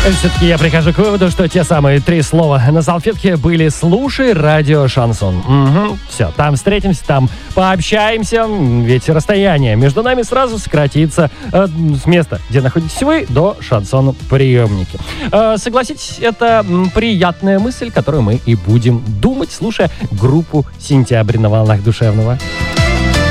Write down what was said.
Все-таки я прихожу к выводу, что те самые 3 слова на салфетке были «слушай радио Шансон». Угу, все, там встретимся, там пообщаемся, ведь расстояние между нами сразу сократится с места, где находитесь вы, до шансон-приемники. Согласитесь, это приятная мысль, которую мы и будем думать, слушая группу «Сентябрь» на волнах душевного.